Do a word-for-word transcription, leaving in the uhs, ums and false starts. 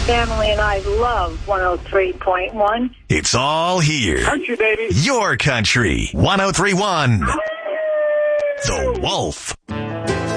family and I love one oh three point one. It's all here. Country, baby. Your country. one oh three point one. The Wolf.